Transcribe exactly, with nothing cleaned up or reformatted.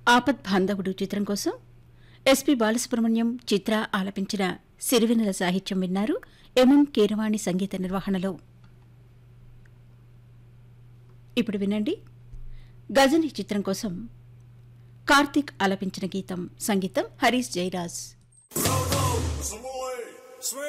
ఆపద్ బాంధవుడు చిత్రం కోసం ఎస్పి బాలసుబ్రహ్మణ్యం చిత్ర ఆలపించిన సిరివెన్నెల సాహిత్యం విన్నారు. ఎంఎం కీరవాణి సంగీత నిర్వహణలో. ఇప్పుడు వినండి, గజని చిత్రం కోసం కార్తీక్ ఆలపించిన గీతం, సంగీతం హరీష్ జయరాజ్.